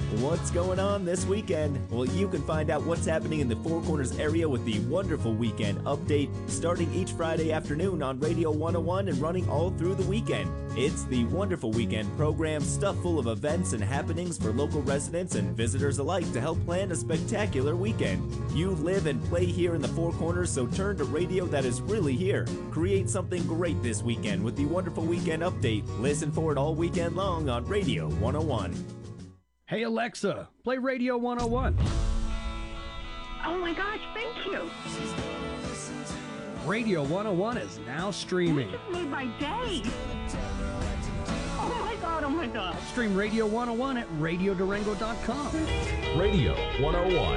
What's going on this weekend? Well, you can find out what's happening in the Four Corners area with the Wonderful Weekend Update, starting each Friday afternoon on Radio 101 and running all through the weekend. It's the Wonderful Weekend program, stuffed full of events and happenings for local residents and visitors alike to help plan a spectacular weekend. You live and play here in the Four Corners, so turn to radio that is really here. Create something great this weekend with the Wonderful Weekend Update. Listen for it all weekend long on Radio 101. Hey Alexa, play Radio 101. Oh my gosh, thank you. Radio 101 is now streaming. This made my day. Oh my god, oh my god. Stream Radio 101 at radiodurango.com. Radio 101.